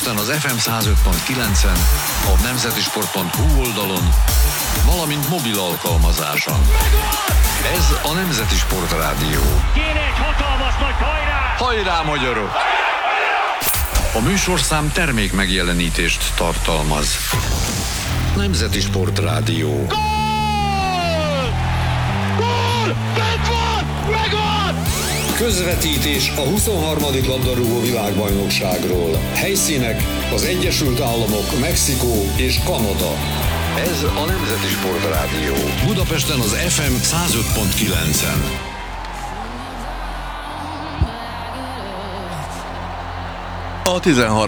Budapesten az FM 105.9-en, a nemzetisport.hu oldalon, valamint mobil alkalmazáson. Ez a Nemzeti Sport Rádió. Kéne egy hatalmas nagy hajrá! Hajrá, magyarok! A műsorszám termék megjelenítést tartalmaz. Nemzeti Sport Rádió. Gól! Gól! Bent van! Megvan! Közvetítés a 23. labdarúgó világbajnokságról. Helyszínek az Egyesült Államok, Mexikó és Kanada. Ez a Nemzeti Sport Rádió. Budapesten az FM 105.9-en. A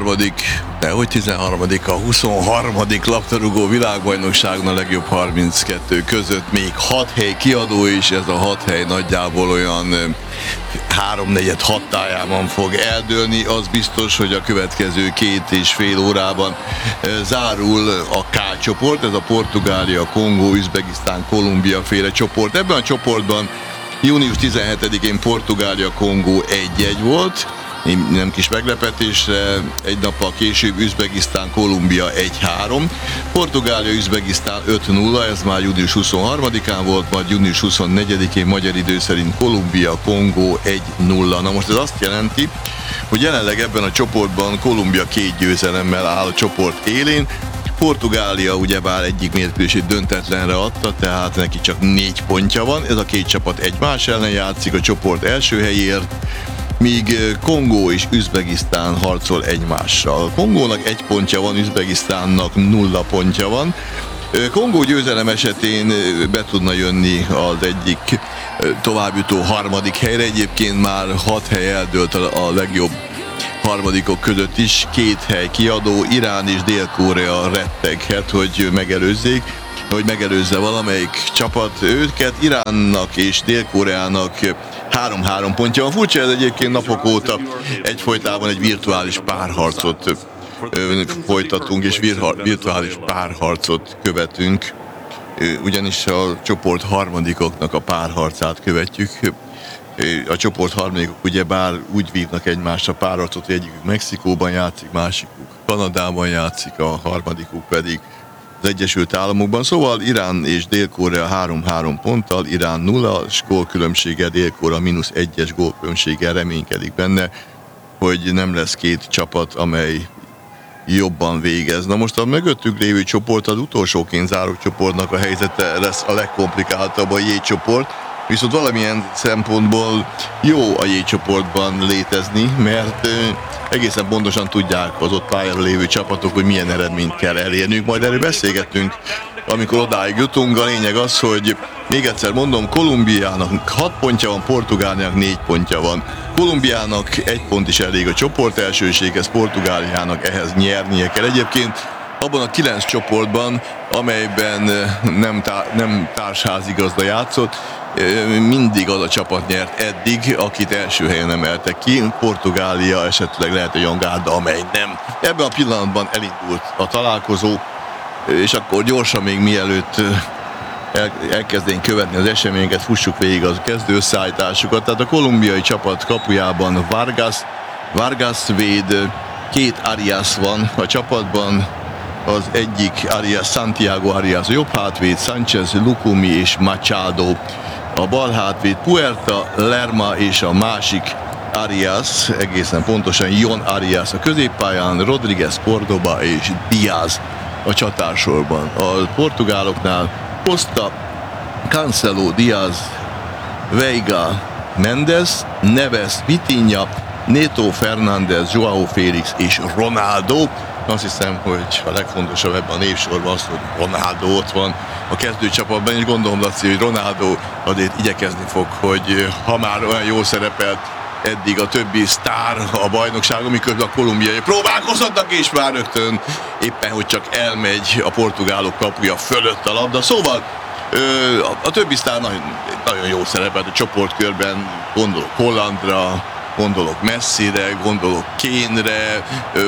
23. labdarúgó világbajnokságon a legjobb 32 között még 6 hely kiadó is, ez a 6 hely nagyjából olyan 3-4-6 tájában fog eldőlni. Az biztos, hogy a következő 2,5 órában zárul a K csoport, ez a Portugália, Kongó, Üzbegisztán, Kolumbia féle csoport. Ebben a csoportban június 17-én Portugália, Kongó 1-1 volt, nem kis meglepetésre, egy nappal később Üzbegisztán, Kolumbia 1-3, Portugália, Üzbegisztán 5-0, ez már június 23-án volt, majd június 24-én magyar idő szerint Kolumbia, Kongó 1-0. Na most ez azt jelenti, hogy jelenleg ebben a csoportban Kolumbia 2 győzelemmel áll a csoport élén, Portugália ugyebár egyik mérkőzését döntetlenre adta, tehát neki csak 4 pontja van, ez a két csapat egymás ellen játszik a csoport első helyért, míg Kongó és Üzbegisztán harcol egymással. Kongónak 1 pontja van, Üzbegisztánnak 0 pontja van. Kongó győzelem esetén be tudna jönni az egyik továbbjutó harmadik helyre, egyébként már 6 hely eldőlt a legjobb harmadikok között is, 2 hely kiadó, Irán és Dél-Korea retteghet, hogy megelőzze valamelyik csapat őket. Iránnak és Dél-Koreának 3-3 pontja van. Furcsa ez egyébként, napok óta egyfolytában egy virtuális párharcot folytatunk, és virtuális párharcot követünk. Ugyanis a csoport harmadikoknak a párharcát követjük. A csoport harmadikok ugyebár úgy vívnak egymásra párharcot, hogy egyikük Mexikóban játszik, másikuk Kanadában játszik, a harmadikuk pedig az Egyesült Államokban. Szóval Irán és Dél-Korea 3-3 ponttal, Irán 0-as gólkülönbséggel, Dél-Korea -1-es gólkülönbséggel reménykedik benne, hogy nem lesz 2 csapat, amely jobban végez. Na most a mögöttük lévő csoport, az utolsóként záró csoportnak a helyzete lesz a legkomplikáltabb, a J csoport, viszont valamilyen szempontból jó a J csoportban létezni, mert egészen pontosan tudják az ott pályára lévő csapatok, hogy milyen eredményt kell elérnünk. Majd erről beszélgetünk, amikor odáig jutunk. A lényeg az, hogy még egyszer mondom, Kolumbiának 6 pontja van, Portugáliának 4 pontja van. Kolumbiának 1 pont is elég a csoport elsőséghez, Portugáliának ehhez nyernie kell. Egyébként abban a 9 csoportban, amelyben nem társházigazda játszott, mindig az a csapat nyert eddig, akit első helyen emeltek ki. Portugália esetleg lehet egy olyan gárda, amely nem. Ebben a pillanatban elindult a találkozó, és akkor gyorsan még mielőtt elkezdenénk követni az eseményeket, fussuk végig az kezdő összeállításukat. Tehát a kolumbiai csapat kapujában Vargas véd, 2 Arias van a csapatban, az egyik Arias, Santiago Arias, a jobb hátvéd, Sánchez, Lucumi és Machado, a bal hátvéd, Puerta, Lerma és a másik Arias, egészen pontosan Jon Arias a középpályán, Rodriguez, Cordoba és Diaz a csatársorban. A portugáloknál Costa, Cancelo, Diaz, Veiga, Mendes, Neves, Vitinha, Neto, Fernández, Joao Félix és Ronaldo. Azt hiszem, hogy a legfontosabb ebben a névsorban az, hogy Ronaldo ott van a kezdőcsapatban, és gondolom, Laci, hogy Ronaldo azért igyekezni fog, hogy ha már olyan jól szerepelt eddig a többi sztár a bajnokságon, miközben a kolumbiai próbálkozhatnak, és már rögtön éppen, hogy csak elmegy a portugálok kapuja fölött a labda. Szóval a többi sztár nagyon jól szerepelt a csoportkörben, gondolok Hollandra, gondolok Messire, gondolok Kane-re,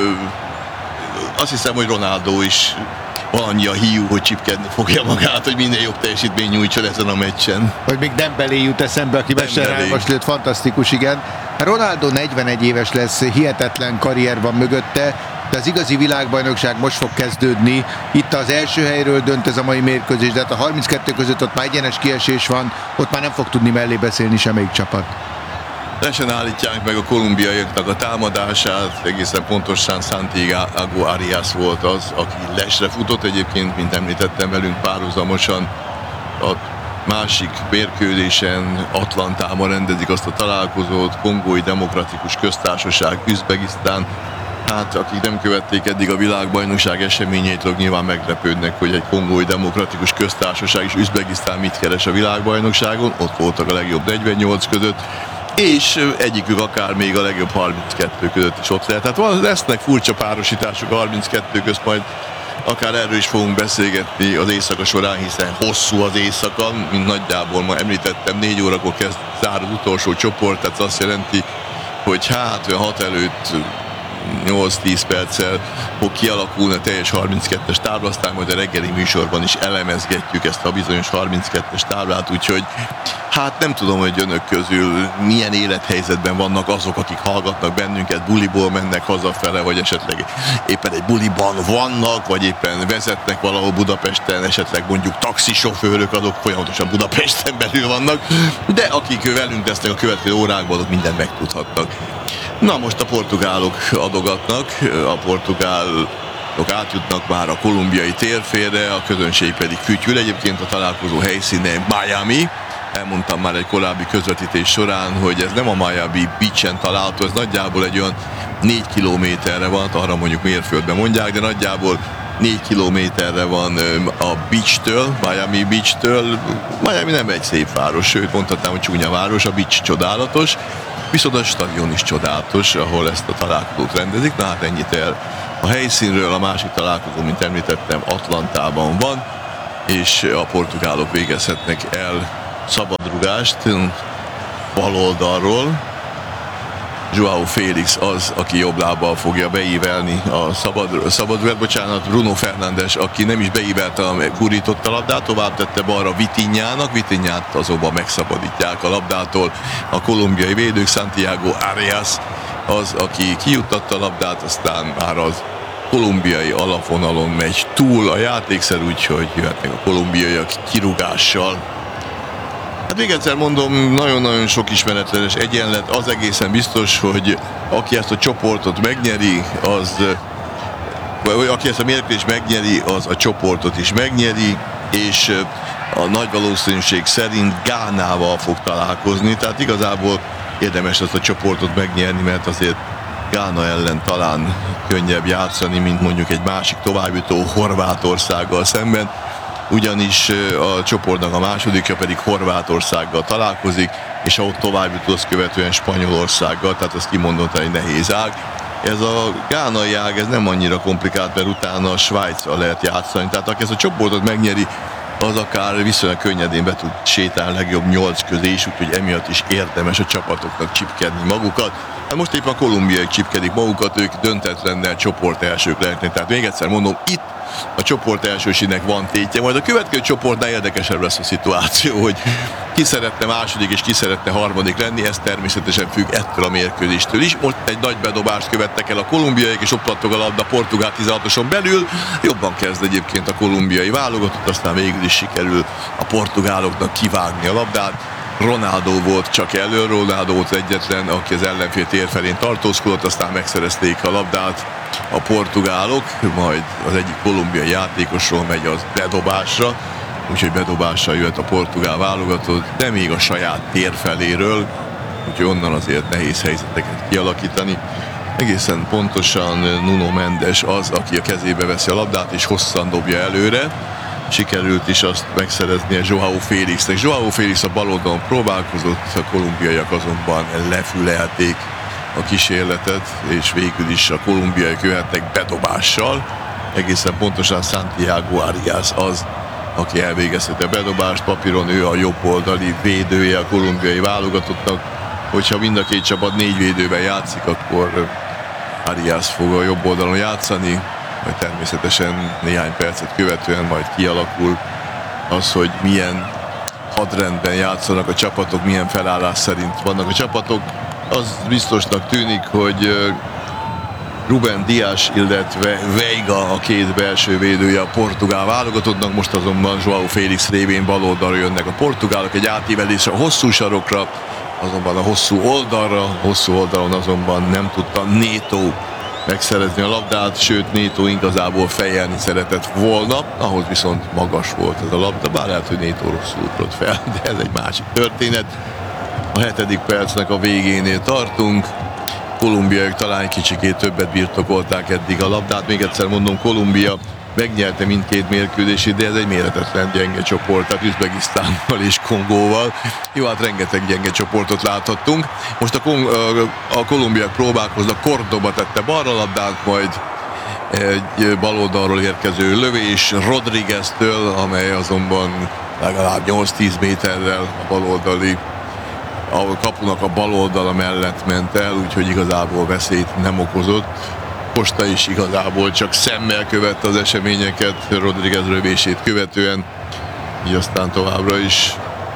azt hiszem, hogy Ronaldo is van annyi a hiú, hogy csipkedni fogja magát, hogy minél jobb teljesítmény nyújtson ezen a meccsen. Vagy még Dembélé jut eszembe, aki Mesterhájmas lőtt, fantasztikus, igen. Ronaldo 41 éves lesz, hihetetlen karrier van mögötte, de az igazi világbajnokság most fog kezdődni. Itt az első helyről dönt ez a mai mérkőzés, de hát a 32 között ott már egyenes kiesés van, ott már nem fog tudni mellé beszélni semmelyik csapat. Lesen állítják meg a kolumbiaiaknak a támadását, egészen pontosan Santiago Arias volt az, aki lesre futott egyébként, mint említettem, velünk párhuzamosan a másik mérkőzésen Atlantában rendezik azt a találkozót, Kongói Demokratikus Köztársaság, Üzbegisztán. Hát akik nem követték eddig a világbajnokság eseményeit, nyilván meglepődnek, hogy egy Kongói Demokratikus Köztársaság és Üzbegisztán mit keres a világbajnokságon, ott voltak a legjobb 48 között, és egyikük akár még a legjobb 32 között is ott lehet. Tehát lesznek furcsa párosítások a 32 közt, majd akár erről is fogunk beszélgetni az éjszaka során, hiszen hosszú az éjszaka, mint nagyjából ma említettem, 4 órakor kezd zár az utolsó csoport, tehát azt jelenti, hogy hát 6 előtt 8-10 perccel fog kialakulni a teljes 32-es tábla, aztán majd a reggeli műsorban is elemezgetjük ezt a bizonyos 32-es táblát, úgyhogy hát nem tudom, hogy önök közül milyen élethelyzetben vannak azok, akik hallgatnak bennünket, buliból mennek hazafele, vagy esetleg éppen egy buliban vannak, vagy éppen vezetnek valahol Budapesten, esetleg mondjuk taxisofőrök, azok folyamatosan Budapesten belül vannak, de akik velünk lesznek a következő órákban, azok mindent megtudhatnak. Na most a portugálok adogatnak, a portugálok átjutnak már a kolumbiai térfélre, a közönség pedig fütyül. Egyébként a találkozó helyszíne Miami. Elmondtam már egy korábbi közvetítés során, hogy ez nem a Miami Beach-en található, ez nagyjából egy olyan 4 kilométerre van, arra mondjuk mérföldben mondják, de nagyjából 4 kilométerre van a Beach-től, Miami Beach-től. Miami nem egy szép város, sőt mondhatnám, hogy csúnya város, a Beach csodálatos. Viszont a stadion is csodálatos, ahol ezt a találkozót rendezik. Na hát ennyit el a helyszínről. A másik találkozó, mint említettem, Atlantában van, és a portugálok végezhetnek el szabadrugást bal oldalról. João Félix az, aki jobb lábbal fogja beívelni a szabadrugást. Bocsánat, Bruno Fernandes, aki nem is beívelte, gurította a labdát, tovább tette balra Vitinhának. Vitinhát azonban megszabadítják a labdától a kolumbiai védők. Santiago Arias az, aki kijuttatta a labdát, aztán már az kolumbiai alapvonalon megy túl a játékszer, úgyhogy jöhetnek a kolumbiaiak kirúgással. Hát még egyszer mondom, nagyon-nagyon sok ismeretlenes egyenlet, az egészen biztos, hogy aki ezt a csoportot megnyeri, aki ezt a mérkőzést megnyeri, az a csoportot is megnyeri, és a nagy valószínűség szerint Gánával fog találkozni, tehát igazából érdemes ezt a csoportot megnyerni, mert azért Gána ellen talán könnyebb játszani, mint mondjuk egy másik továbbjutó Horvátországgal szemben, ugyanis a csoportnak a másodikja pedig Horvátországgal találkozik, és ha ott tovább jut, azt követően Spanyolországgal, tehát ez kimondottan egy nehéz ág. Ez a gánai ág, ez nem annyira komplikált, mert utána a Svájccal lehet játszani, tehát aki ezt a csoportot megnyeri, az akár viszonylag könnyedén be tud sétálni legjobb 8 közé is, úgyhogy emiatt is érdemes a csapatoknak csipkedni magukat. Hát most éppen a kolumbiai csipkedik magukat, ők döntetlennel csoport elsők lehetnek. Tehát még egyszer mondom, itt a csoport elsősének van tétje, majd a következő csoportnál érdekesebb lesz a szituáció, hogy ki szeretne második és ki szeretne harmadik lenni, ez természetesen függ ettől a mérkőzéstől is. Most egy nagy bedobást követtek el a kolumbiaiak, és ott pattog a labda Portugál 16-oson belül. Jobban kezd egyébként a kolumbiai válogatott, aztán végül is sikerül a portugáloknak kivágni a labdát. Ronaldo volt csak elő, Ronaldo volt egyetlen, aki az ellenfél tér felén tartózkodott, aztán megszerezték a labdát a portugálok, majd az egyik kolumbiai játékosról megy az bedobásra, úgyhogy bedobással jött a portugál válogatott, de még a saját tér feléről, úgyhogy onnan azért nehéz helyzeteket kialakítani. Egészen pontosan Nuno Mendes az, aki a kezébe veszi a labdát és hosszan dobja előre. Sikerült is azt megszerezni a João Félixnek. João Félix a bal oldalon próbálkozott, a kolumbiaiak azonban lefülelték a kísérletet, és végül is a kolumbiaiak jöhetnek bedobással. Egészen pontosan Santiago Arias az, aki elvégezhette a bedobást. Papíron ő a jobb oldali védője a kolumbiai válogatottnak. Hogyha mind a két csapat 4 védőben játszik, akkor Arias fog a jobb oldalon játszani, majd természetesen néhány percet követően majd kialakul az, hogy milyen hadrendben játszanak a csapatok, milyen felállás szerint vannak a csapatok. Az biztosnak tűnik, hogy Ruben Dias, illetve Veiga a két belső védője a portugál válogatottnak, most azonban João Félix révén baloldalra jönnek a portugálok, egy átívelésre a hosszú sarokra, azonban a hosszú oldalon azonban nem tudta Neto megszerezni a labdát, sőt Neto igazából fejelni szeretett volna, ahhoz viszont magas volt ez a labda, bár lehet, hogy Neto rosszul ugrott fel, de ez egy másik történet. A 7. percnek a végénél tartunk. Kolumbiaiak talán kicsikét többet birtokolták eddig a labdát. Még egyszer mondom, Kolumbia megnyerte mindkét mérkőzését, de ez egy méretetlen gyenge csoport, tehát Üzbegisztánnal és Kongóval. Jó, hát rengeteg gyenge csoportot láthattunk. Most a kolumbiak próbálkoznak, Cordoba tette balra labdát, majd egy baloldalról érkező lövés Rodrigueztől, amely azonban legalább 8-10 méterrel a baloldali a kapunak a bal oldala mellett ment el, úgyhogy igazából veszélyt nem okozott. Costa is igazából csak szemmel követte az eseményeket Rodriguez lövését követően, így aztán továbbra is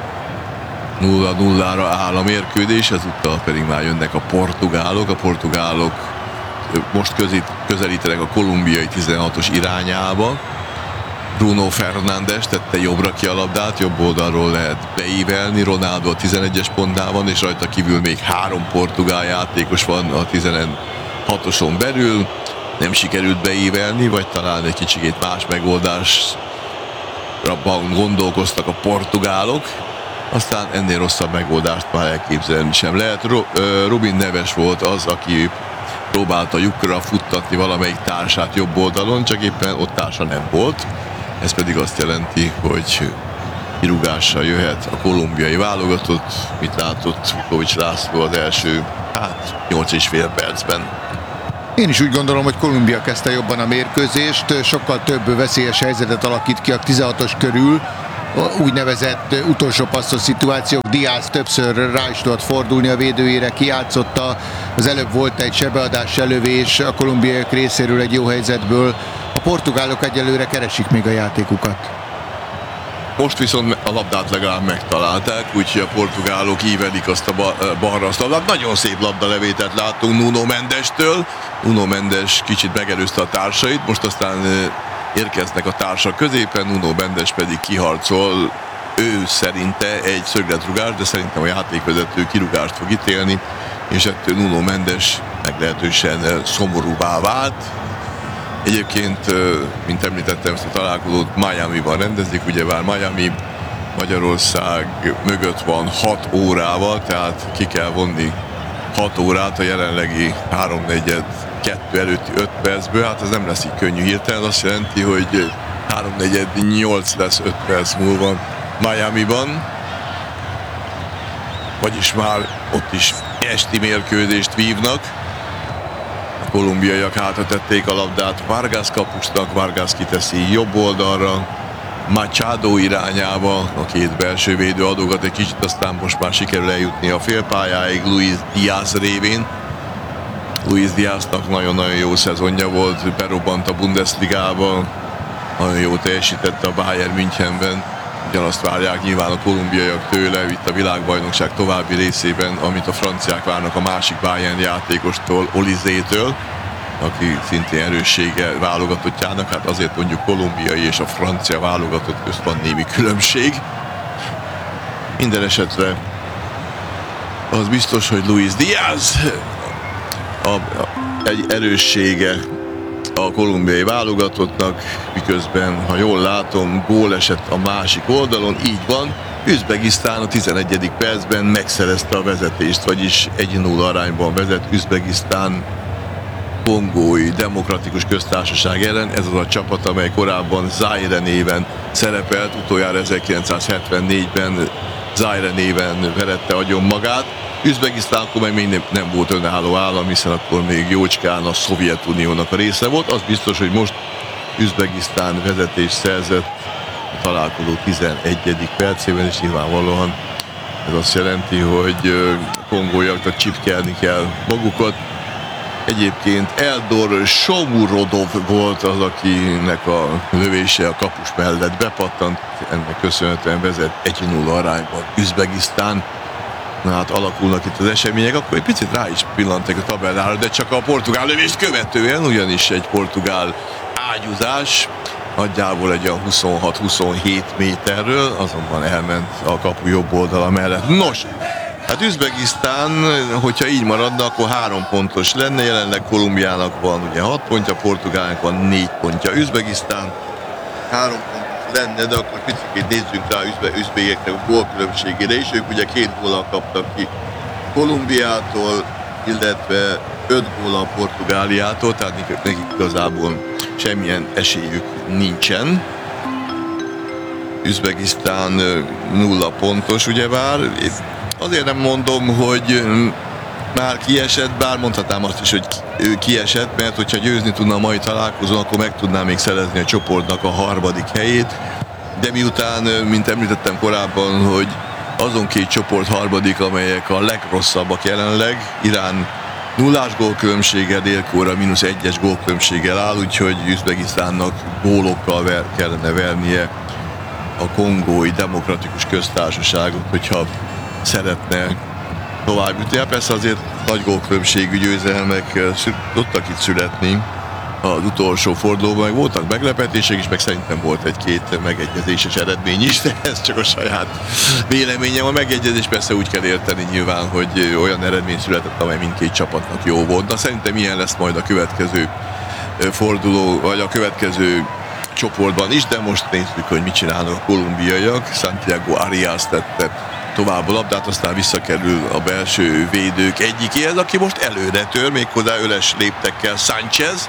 0-0-ra áll a mérkőzés, ezúttal pedig már jönnek a portugálok. A portugálok most közelítenek a kolumbiai 16-os irányába. Bruno Fernandes tette jobbra ki a labdát, jobb oldalról lehet beívelni, Ronaldo a 11-es pontnál van, és rajta kívül még 3 portugál játékos van a 16-oson belül. Nem sikerült beívelni, vagy talán egy kicsikét más megoldásra gondolkoztak a portugálok. Aztán ennél rosszabb megoldást már elképzelni sem lehet. Robin Neves volt az, aki próbálta lyukra futtatni valamelyik társát jobb oldalon, csak éppen ott társa nem volt. Ez pedig azt jelenti, hogy kirúgással jöhet a kolumbiai válogatott, mit látott Vukovics László az első 8,5 percben. Én is úgy gondolom, hogy Kolumbia kezdte jobban a mérkőzést, sokkal több veszélyes helyzetet alakít ki a 16-os körül, úgynevezett utolsó passzos szituációk. Diaz többször rá is tudott fordulni a védőjére, kijátszotta, az előbb volt egy sebbeadás elővés a kolumbiaiak részéről egy jó helyzetből. A portugálok egyelőre keresik még a játékukat. Most viszont a labdát legalább megtalálták, úgyhogy a portugálok ívelik azt a balra azt a labdát. Nagyon szép labdalevételt láttunk Nuno Mendestől. Nuno Mendes kicsit megelőzte a társait, most aztán érkeznek a társak középen, Nuno Mendes pedig kiharcol, ő szerinte egy szögletrugás, de szerintem a játékvezető kirúgást fog ítélni, és ettől Nuno Mendes meglehetősen szomorúvá vált. Egyébként, mint említettem, ezt a találkozót Miamiban rendezik, ugyebár Miami Magyarország mögött van 6 órával, tehát ki kell vonni 6 órát a jelenlegi 3-4-2 előtti 5 percből, hát ez nem lesz így könnyű hirtelen, azt jelenti, hogy 3-4-8 lesz 5 perc múlva Miamiban, vagyis már ott is esti mérkőzést vívnak. A kolumbiaiak hátra tették a labdát Vargas kapusnak, Vargas kiteszi jobb oldalra, Machado irányába, a két belső védő adogat egy kicsit, aztán most már sikerül eljutni a félpályáig Luis Diaz révén. Luis Diaznak nagyon-nagyon jó szezonja volt, berobbant a Bundesligába, nagyon jó teljesítette a Bayern Münchenben. Ugyanazt várják nyilván a kolumbiaiak tőle itt a világbajnokság további részében, amit a franciák várnak a másik Bayern játékostól, Olizétől, aki szintén erőssége válogatottjának, hát azért mondjuk kolumbiai és a francia válogatott közt van némi különbség. Minden esetre az biztos, hogy Luis Diaz egy erőssége a kolumbiai válogatottnak, miközben, ha jól látom, gól esett a másik oldalon, így van. Üzbegisztán a 11. percben megszerezte a vezetést, vagyis 1-0 arányban vezet Üzbegisztán Kongói Demokratikus Köztársaság ellen. Ez az a csapat, amely korábban Zaire néven szerepelt, utoljára 1974-ben Zaire néven verette agyon magát. Üzbegisztán akkor még nem volt önálló állam, hiszen akkor még jócskán a Szovjetuniónak a része volt. Az biztos, hogy most Üzbegisztán vezetést szerzett a találkozó 11. percében, és nyilvánvalóan ez azt jelenti, hogy kongóiaknak csipkelni kell magukat. Egyébként Eldor Shomurodov volt az, akinek a lövése a kapus mellett bepattant, ennek köszönhetően vezet 1-0 arányban Üzbegisztán. hát alakulnak itt az események, akkor egy picit rá is pillantek a tabellára, de csak a portugál lövést követően, ugyanis egy portugál ágyúzás, nagyjából egy olyan 26-27 méterről, azonban elment a kapu jobb oldala mellett. Nos, hát Üzbegisztán, hogyha így maradna, akkor 3 pontos lenne, jelenleg Kolumbiának van ugye 6 pontja, Portugálnak van 4 pontja. Üzbegisztán 3 pontos lenne, de akkor picit nézzünk rá üzbégeknek a gólkülönbségére is, ők ugye 2 góllal kaptak ki Kolumbiától, illetve 5 góllal Portugáliától, tehát nekik igazából semmilyen esélyük nincsen. Üzbegisztán 0 pontos, ugyebár. Azért nem mondom, hogy már kiesett, bár mondhatnám azt is, hogy ő kiesett, mert hogyha győzni tudna a mai találkozón, akkor meg tudná még szerezni a csoportnak a 3. helyét. De miután, mint említettem korábban, hogy azon 2 csoport 3., amelyek a legrosszabbak jelenleg, Irán 0 gólkülönbséggel, Dél-Korea -1 gólkülönbséggel áll, úgyhogy Üzbegisztánnak gólokkal kellene vernie a Kongói Demokratikus Köztársaságot, hogyha szeretne tovább jutni. Persze azért nagy gólkülönbségű győzelmek tudtak itt születni az utolsó fordulóban, meg voltak meglepetések is, meg szerintem volt 1-2 megegyezéses eredmény is, de ez csak a saját véleményem. A megegyezés persze úgy kell érteni nyilván, hogy olyan eredmény született, amely mindkét csapatnak jó volt. Na, szerintem ilyen lesz majd a következő forduló, vagy a következő csoportban is, de most nézzük, hogy mit csinálnak a kolumbiaiak. Santiago Arias tette tovább a labdát, aztán visszakerül a belső védők egyikéhez, aki most előre tör, méghozzá öles léptekkel Sánchez.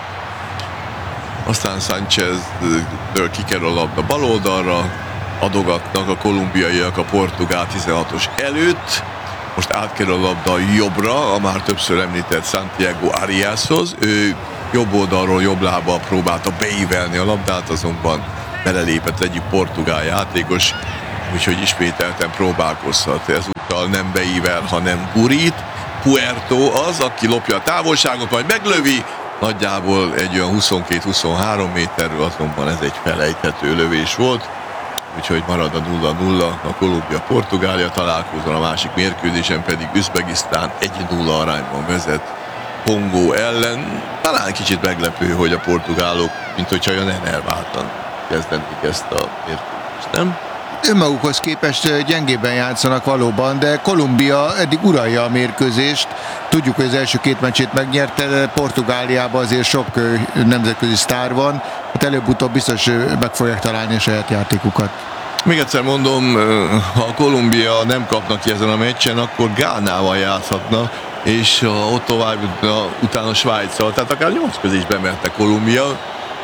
Aztán Sáncheztől kikerül a labda bal oldalra, adogatnak a kolumbiaiak a portugál 16-os előtt. Most átkerül a labda jobbra, a már többször említett Santiago Ariashoz. Ő jobb oldalról, jobb lábbal próbálta beívelni a labdát, azonban belelépett egyik portugál játékos, úgyhogy ismételten próbálkozhat. Ezúttal nem beível, hanem gurít. Puerto az, aki lopja a távolságot, majd meglövi. Nagyjából egy olyan 22-23 méterről, azonban ez egy felejthető lövés volt. Úgyhogy marad a 0-0, a Kolumbia-Portugália találkozón, a másik mérkőzésen pedig Üzbegisztán 1-0 arányban vezet Kongó ellen. Talán kicsit meglepő, hogy a portugálok, mint hogyha olyan elváltan kezdenék ezt a mérkőzést, nem? Önmagukhoz képest gyengében játszanak valóban, de Kolumbia eddig uralja a mérkőzést. Tudjuk, hogy az első 2 meccsét megnyerte, de Portugáliában azért sok nemzetközi sztár van. Hát előbb-utóbb biztos meg fogják találni a saját játékukat. Még egyszer mondom, ha a Kolumbia nem kapnak ki ezen a meccsen, akkor Gánával játszhatna, és ott tovább utána Svájccal, tehát akár 8 közé is bemerte Kolumbia.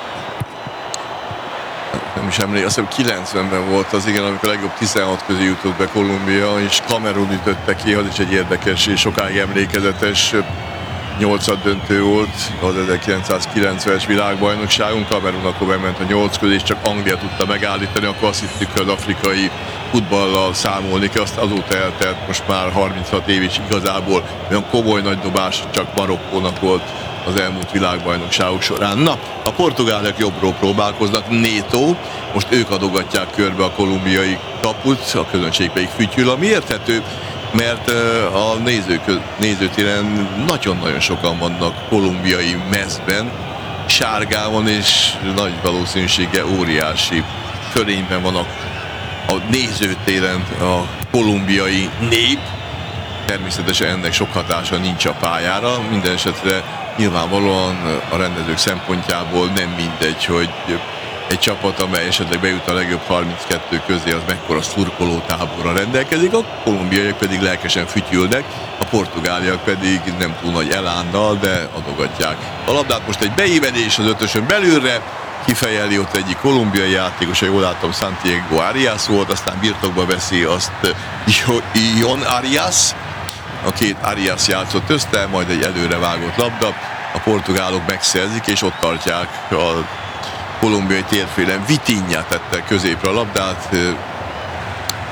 Nem is emlékszem, azt hiszem 90-ben volt az, igen, amikor a legjobb 16 közé jutott be Kolumbia, és Kamerun ütötte ki, az is egy érdekes és sokáig emlékezetes 8. döntő volt az 1990-es világbajnokságon. Kamerun akkor bement a 8 közé, és csak Anglia tudta megállítani, akkor azt hittük, hogy az afrikai futballal számolni kell, azt azóta eltelt most már 36 év, és igazából olyan komoly nagy dobás csak Marokkónak volt az elmúlt világbajnokságok során. Na, a portugálok jobbról próbálkoznak, Neto, most ők adogatják körbe a kolumbiai kaput, a közönség pedig fütyül, ami érthető, mert a nézőtéren nagyon-nagyon sokan vannak kolumbiai mezben, sárgában, és nagy valószínűséggel óriási fölényben van a nézőtéren a kolumbiai nép. Természetesen ennek sok hatása nincs a pályára, minden esetre nyilvánvalóan a rendezők szempontjából nem mindegy, hogy egy csapat, amely esetleg bejut a legjobb 32 közé, az mekkora szurkolótáborra rendelkezik, a kolumbiaiak pedig lelkesen fütyülnek, a portugáliak pedig nem túl nagy elánnal, de adogatják. A labdát most egy beívelés az 5-ösön belülre, kifejeli ott egyik kolumbiai játékos, ha jól látom, Santiago Arias volt, aztán birtokba veszi azt Ion Arias, a 2 Arias játszott össze, majd egy előre vágott labda, a portugálok megszerzik, és ott tartják a kolumbiai térfélen. Vitinha tette középre a labdát,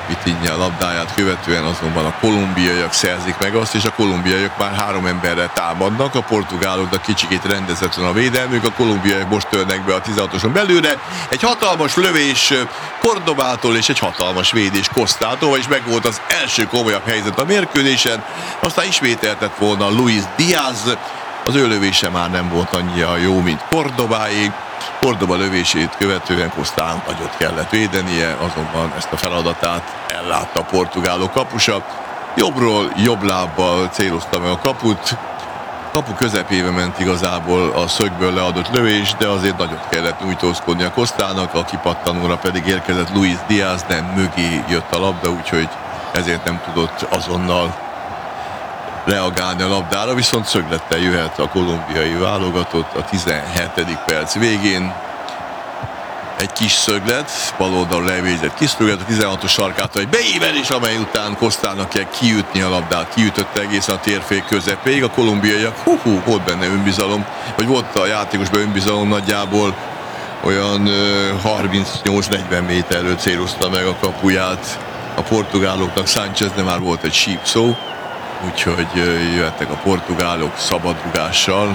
Vitinha labdáját követően azonban a kolumbiaiak szerzik meg azt, és a kolumbiaiak már 3 emberre támadnak, a portugáloknak kicsikét rendezetlen a védelmük, a kolumbiaiak most törnek be a 16-oson belőle, egy hatalmas lövés Cordobától és egy hatalmas védés Costától, vagyis meg volt az első komolyabb helyzet a mérkőzésen, aztán ismételtett volna Luis Diaz, az ő lövése már nem volt annyira jó, mint Cordobáé. Cordoba lövését követően Costának nagyot kellett védenie, azonban ezt a feladatát ellátta a portugálok kapusa. Jobbról, jobb lábbal célozta meg a kaput. Kapu közepébe ment igazából a szögből leadott lövés, de azért nagyot kellett nyújtózkodni a Costának, a kipattanóra pedig érkezett Luis Diaz, de mögé jött a labda, úgyhogy ezért nem tudott azonnal reagálni a labdára, viszont szöglettel jöhet a kolumbiai válogatott a 17. perc végén. Egy kis szöglet, bal oldalra levégzett kis szöglet, a 16-os sarkától egy beívelés, amely után Costának kell kiütni a labdát, kiütötte egészen a térfél közepéig. A kolumbiaiak, volt benne önbizalom, vagy volt a játékosban önbizalom, nagyjából olyan 38-40 méterről célozta meg a kapuját a portugáloknak Sánchez, de már volt egy sípszó. Úgyhogy jöttek a portugálok szabadrugással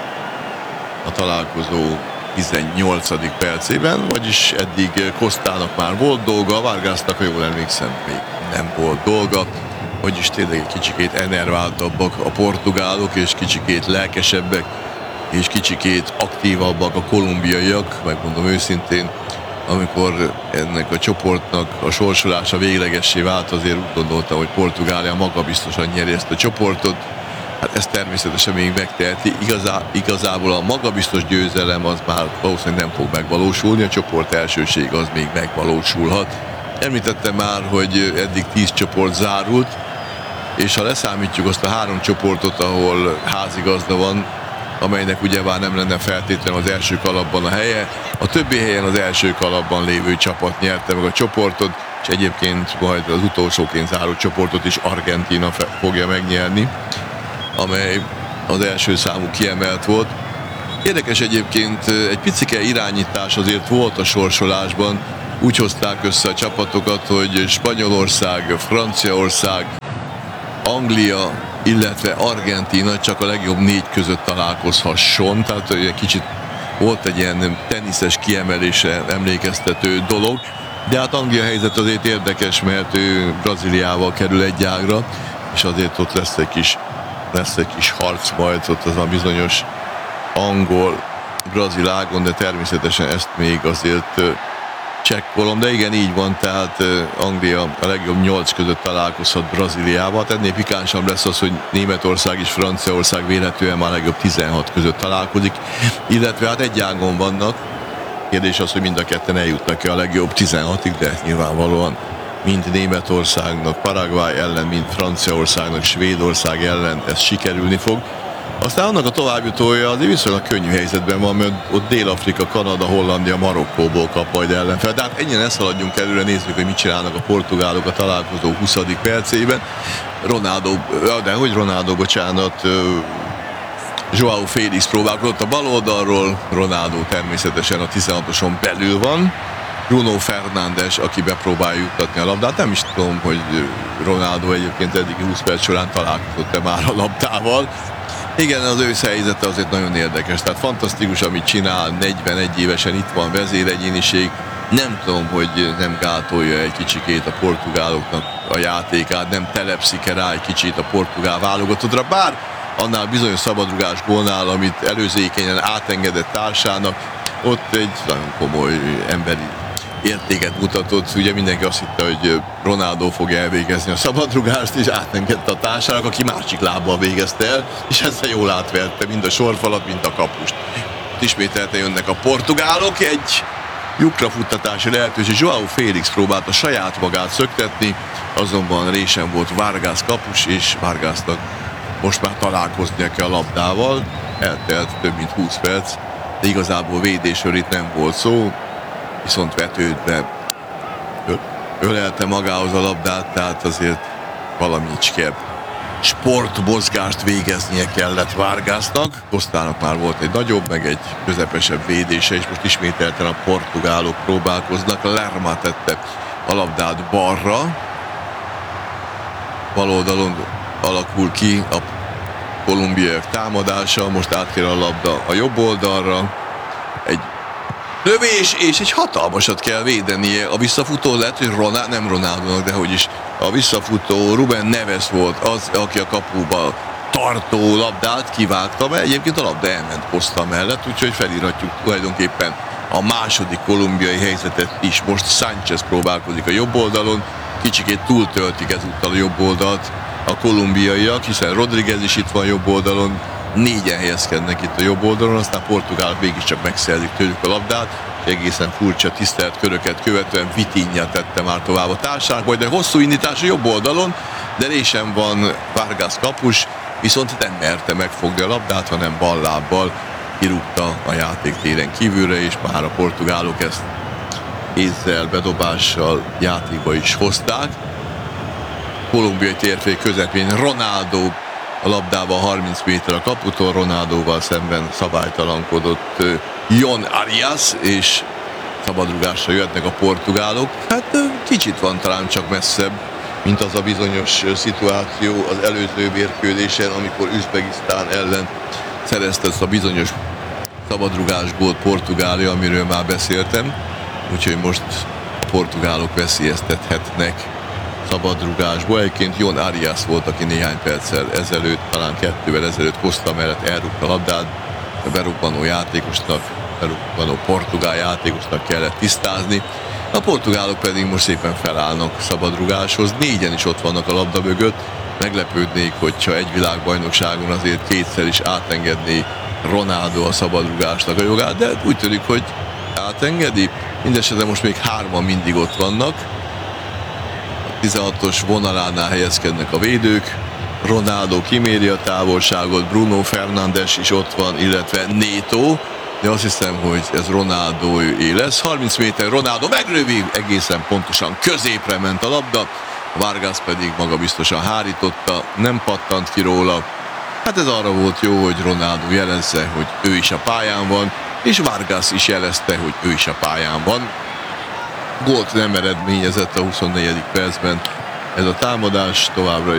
a találkozó 18. percében, vagyis eddig Costának már volt dolga, Vargasnak, ha jól emlékszem, még nem volt dolga, vagyis tényleg egy kicsikét enerváltabbak a portugálok, és kicsikét lelkesebbek, és kicsikét aktívabbak a kolumbiaiak, megmondom őszintén, amikor ennek a csoportnak a sorsolása véglegessé vált, azért úgy gondoltam, hogy Portugália magabiztosan nyeri ezt a csoportot. Hát ezt természetesen még megteheti. Igazából a magabiztos győzelem az már valószínűleg nem fog megvalósulni, a csoport elsőség az még megvalósulhat. Említettem már, hogy eddig 10 csoport zárult, és ha leszámítjuk azt a 3 csoportot, ahol házigazda van, amelynek ugye már nem lenne feltétlenül az első kalapban a helye. A többi helyen az első kalapban lévő csapat nyerte meg a csoportot, és egyébként majd az utolsóként záró csoportot is Argentína fogja megnyerni, amely az első számú kiemelt volt. Érdekes egyébként, egy picike irányítás azért volt a sorsolásban, úgy hozták össze a csapatokat, hogy Spanyolország, Franciaország, Anglia, illetve Argentína csak a legjobb 4 között találkozhasson, tehát egy kicsit volt egy ilyen teniszes kiemelésre emlékeztető dolog, de hát Anglia helyzet azért érdekes, mert ő Brazíliával kerül egy ágra, és azért ott lesz egy kis harc majd ott az a bizonyos angol-brazil ágon, de természetesen ezt még azért csekkolom, de igen, így van, tehát Anglia a legjobb 8 között találkozhat Brazíliával, tehát ennél pikánsabb lesz az, hogy Németország és Franciaország véletlenül már a legjobb 16 között találkozik, illetve hát egy ágon vannak. Kérdés az, hogy mind a ketten eljutnak-e a legjobb 16-ig, de nyilvánvalóan mind Németországnak Paraguay ellen, mind Franciaországnak Svédország ellen ez sikerülni fog. Aztán annak a továbbjutója azért viszonylag könnyű helyzetben van, mert ott Dél-Afrika, Kanada, Hollandia, Marokkóból kap majd ellenfel. De hát ennyien ne szaladjunk előre, nézzük, hogy mit csinálnak a portugálok a találkozó 20. percében. João Félix próbálkozott a bal oldalról, Ronaldo természetesen a 16-oson belül van. Bruno Fernandes, aki bepróbálja juttatni a labdát. Nem is tudom, hogy Ronaldo egyébként eddigi 20 perc során találkozott-e már a labdával. Igen, az ő helyzete azért nagyon érdekes, tehát fantasztikus, amit csinál, 41 évesen itt van, vezéregyéniség. Nem tudom, hogy nem gátolja egy kicsikét a portugáloknak a játékát, nem telepszik-e rá egy kicsit a portugál válogatottra, bár annál bizonyos szabadrugás gólnál, amit előzékenyen átengedett társának, ott egy nagyon komoly emberi értéket mutatott. Ugye mindenki azt hitte, hogy Ronaldo fogja elvégezni a szabadrugást, és átengedte a társának, aki másik lábbal végezte el, és ezzel jól átverte mind a sorfalat, mind a kapust. Ismételten jönnek a portugálok, egy lyukrafuttatási lehetőség. João Félix próbálta saját magát szöktetni, azonban résen volt Vargas kapus, és Vargasnak most már találkoznia kell a labdával. Eltelt több mint 20 perc, de igazából védésről itt nem volt szó, viszont vetődve ölelte magához a labdát, tehát azért valamicskebb sportmozgást végeznie kellett Vargasnak. Costának már volt egy nagyobb, meg egy közepesebb védése, és most ismételten a portugálok próbálkoznak. Lerma tette a labdát balra. Bal oldalon alakul ki a kolumbiaiak támadása, most átkér a labda a jobb oldalra. Egy lövés, és egy hatalmasat kell védenie. A visszafutó lehet, hogy nem Ronaldónak, de hogy is a visszafutó Ruben Neves volt az, aki a kapuba tartó labdát kivágta, mert egyébként a labda elment poszta mellett, úgyhogy felírhatjuk tulajdonképpen a második kolumbiai helyzetet is. Most Sánchez próbálkozik a jobb oldalon, kicsikét túltöltik ezúttal a jobb oldalt a kolumbiaiak, hiszen Rodriguez is itt van jobb oldalon, 4-en helyezkednek itt a jobb oldalon, aztán Portugálok mégiscsak megszerzik tőlük a labdát, egészen furcsa tisztelt köröket követően Vitinha tette már tovább a társának, majd egy hosszú indítás a jobb oldalon, de résen van Vargas kapus, viszont nem merte megfogni a labdát, hanem ballábbal kirúgta a játéktéren kívülre, és már a portugálok ezt ézzel, bedobással játékba is hozták. Kolumbiai térfély közepén Ronaldo a labdával 30 méter a kaputól, Ronaldóval szemben szabálytalankodott Jon Arias, és szabadrugásra jöhetnek a portugálok. Hát kicsit van talán csak messzebb, mint az a bizonyos szituáció az előző mérkőzésen, amikor Üzbegisztán ellen szerezte ezt a bizonyos szabadrugásból Portugália, amiről már beszéltem. Úgyhogy most a portugálok veszélyeztethetnek szabadrugásból. Egyébként Jon Arias volt, aki néhány perccel ezelőtt, talán 2-vel ezelőtt Costa mellett elrúgta a labdát, a berúgvanó portugál játékosnak kellett tisztázni. A portugálok pedig most szépen felállnak szabadrugáshoz, 4-en is ott vannak a labda mögött. Meglepődnék, hogyha egy világbajnokságon azért kétszer is átengedné Ronaldo a szabadrugásnak a jogát, de úgy tűnik, hogy átengedi. Mindesetre most még 3-an mindig ott vannak. A 16-os vonalánál helyezkednek a védők. Ronaldo kiméri a távolságot, Bruno Fernandes is ott van, illetve Neto. De azt hiszem, hogy ez Ronaldo-é lesz. 30 méter Ronaldo meglövi, egészen pontosan középre ment a labda. Vargas pedig magabiztosan hárította, nem pattant ki róla. Hát ez arra volt jó, hogy Ronaldo jelezze, hogy ő is a pályán van, és Vargas is jelezte, hogy ő is a pályán van. Gólt nem eredményezett a 24. percben ez a támadás, továbbra